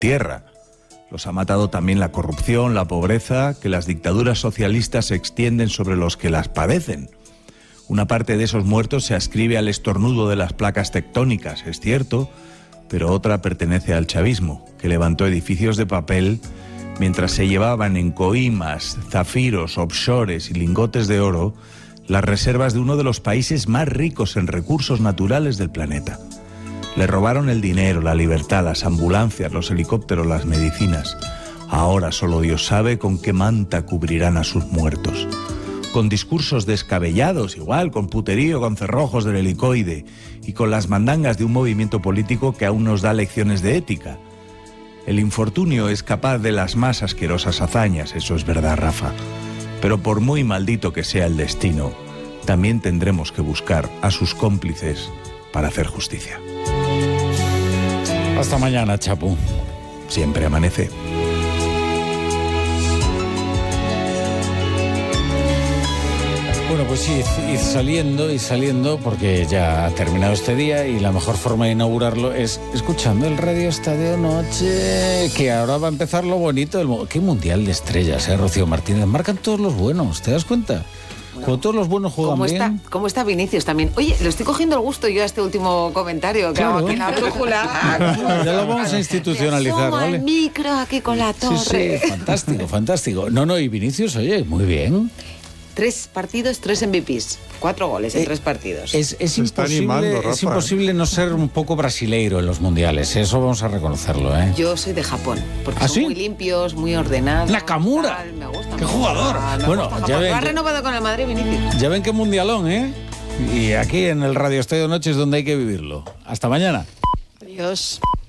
tierra. Los ha matado también la corrupción, la pobreza, que las dictaduras socialistas se extienden sobre los que las padecen. Una parte de esos muertos se ascribe al estornudo de las placas tectónicas, es cierto, pero otra pertenece al chavismo, que levantó edificios de papel mientras se llevaban en coimas, zafiros, offshores y lingotes de oro las reservas de uno de los países más ricos en recursos naturales del planeta. Le robaron el dinero, la libertad, las ambulancias, los helicópteros, las medicinas. Ahora solo Dios sabe con qué manta cubrirán a sus muertos. Con discursos descabellados, igual, con puterío, con cerrojos del helicoide y con las mandangas de un movimiento político que aún nos da lecciones de ética. El infortunio es capaz de las más asquerosas hazañas, eso es verdad, Rafa. Pero por muy maldito que sea el destino, también tendremos que buscar a sus cómplices para hacer justicia. Hasta mañana, Chapu. Siempre amanece. Bueno, pues sí, id saliendo, porque ya ha terminado este día y la mejor forma de inaugurarlo es escuchando el Radio Estadio Noche, que ahora va a empezar lo bonito. ¡Qué mundial de estrellas, Rocío Martínez! Marcan todos los buenos, ¿te das cuenta? Cuando todos los buenos juegan bien. ¿Cómo está Vinicius también? Oye, le estoy cogiendo el gusto yo a este último comentario que hago aquí en la brújula. Ya lo vamos a institucionalizar, ¿vale? El micro aquí con la torre. Sí, fantástico. No, y Vinicius, oye, muy bien. 3 partidos, 3 MVPs. 4 goles en 3 partidos. Es imposible no ser un poco brasileiro en los mundiales. Eso vamos a reconocerlo, ¿eh? Yo soy de Japón, porque ¿Ah, son sí? muy limpios, muy ordenados. ¡Nakamura! Me gusta. ¡Qué jugador! Bueno, ya ven. Ha renovado con el Madrid, Vinicius. Ya ven qué mundialón, ¿eh? Y aquí en el Radio Estadio Noche es donde hay que vivirlo. Hasta mañana. Adiós.